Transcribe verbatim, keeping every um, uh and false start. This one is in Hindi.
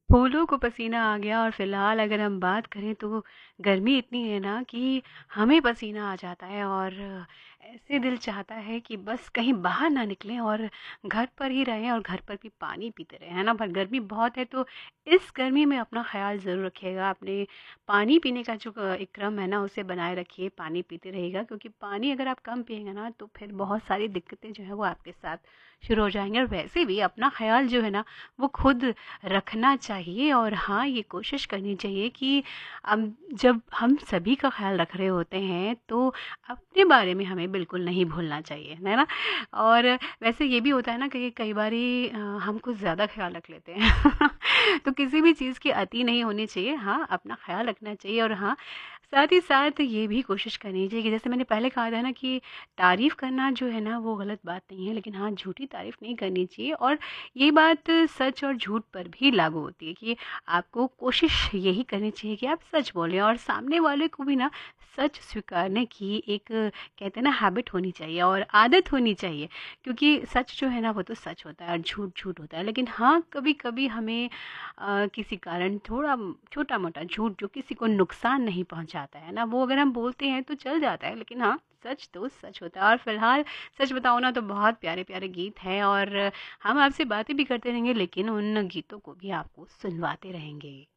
फूलों को पसीना आ गया और फ़िलहाल अगर हम बात करें तो गर्मी इतनी है ना कि हमें पसीना आ जाता है और ऐसे दिल चाहता है कि बस कहीं बाहर ना निकलें और घर पर ही रहें और घर पर भी पानी पीते रहें, है ना? पर गर्मी बहुत है तो इस गर्मी में अपना ख़्याल ज़रूर रखिएगा। अपने पानी पीने का जो अ, एक क्रम है ना उसे बनाए रखिए, पानी पीते रहिएगा क्योंकि पानी अगर आप कम पिएँगे ना तो फिर बहुत सारी दिक्कतें जो हैं वो आपके साथ शुरू हो जाएँगी और वैसे भी अपना ख़्याल जो है ना वो खुद रखना चाहिए। और हाँ, ये कोशिश करनी चाहिए कि अम, जब हम सभी का ख़्याल रख रहे होते हैं तो अपने बारे में हमें बिल्कुल नहीं भूलना चाहिए, है ना? और वैसे ये भी होता है ना कि कई बारी अ, हम कुछ ज़्यादा ख़्याल रख लेते हैं। तो किसी भी चीज़ की अति नहीं होनी चाहिए। हाँ, अपना ख़्याल रखना चाहिए और हाँ, साथ ही साथ ये भी कोशिश करनी चाहिए कि जैसे मैंने पहले कहा था ना कि तारीफ़ करना जो है ना वो गलत बात नहीं है, लेकिन हाँ, झूठी तारीफ़ नहीं करनी चाहिए। और ये बात सच और झूठ पर भी लागू होती है कि आपको कोशिश यही करनी चाहिए कि आप सच बोलें और सामने वाले को भी ना सच स्वीकारने की एक कहते हैं ना हैबिट होनी चाहिए और आदत होनी चाहिए। क्योंकि सच जो है ना वो तो सच होता है और झूठ झूठ होता है, लेकिन हाँ कभी कभी हमें अ, किसी कारण थोड़ा छोटा मोटा झूठ जो किसी को नुकसान नहीं पहुंचाता है ना वो अगर हम बोलते हैं तो चल जाता है, लेकिन हाँ सच तो सच होता है। और फिलहाल सच बताओ ना तो बहुत प्यारे प्यारे गीत हैं और हम आपसे बातें भी करते रहेंगे लेकिन उन गीतों को भी आपको सुनवाते रहेंगे।